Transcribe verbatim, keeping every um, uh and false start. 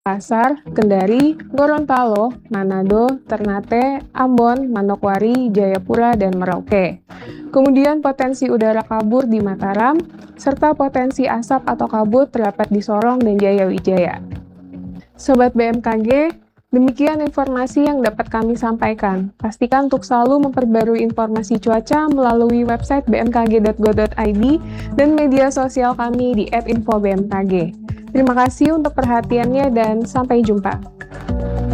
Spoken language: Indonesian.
Makassar, Kendari, Gorontalo, Manado, Ternate, Ambon, Manokwari, Jayapura, dan Merauke. Kemudian potensi udara kabur di Mataram, serta potensi asap atau kabut terdapat di Sorong dan Jayawijaya. Sobat B M K G, demikian informasi yang dapat kami sampaikan. Pastikan untuk selalu memperbarui informasi cuaca melalui website b m k g dot go dot i d dan media sosial kami di et info b m k g. Terima kasih untuk perhatiannya dan sampai jumpa.